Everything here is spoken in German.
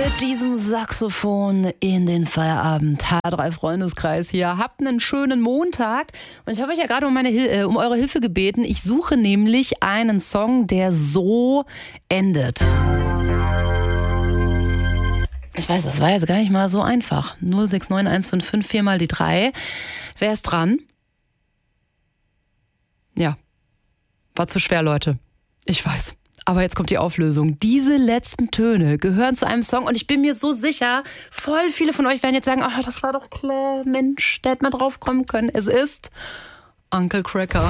Mit diesem Saxophon in den Feierabend. H3 Freundeskreis hier. Habt einen schönen Montag. Und ich habe euch ja gerade um eure Hilfe gebeten. Ich suche nämlich einen Song, der so endet. Ich weiß, das war jetzt gar nicht mal so einfach. 069155 4 mal die 3. Wer ist dran? Ja, war zu schwer, Leute. Ich weiß. Aber jetzt kommt die Auflösung. Diese letzten Töne gehören zu einem Song und ich bin mir so sicher, voll viele von euch werden jetzt sagen, das war doch klar, Mensch, der hätte mal drauf kommen können. Es ist Uncle Cracker.